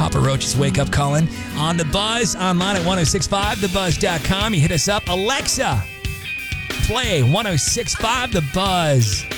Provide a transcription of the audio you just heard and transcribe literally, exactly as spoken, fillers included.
Papa Roach's Wake Up Calling on The Buzz, online at ten sixty-five the buzz dot com. You hit us up. Alexa, play ten sixty-five The Buzz.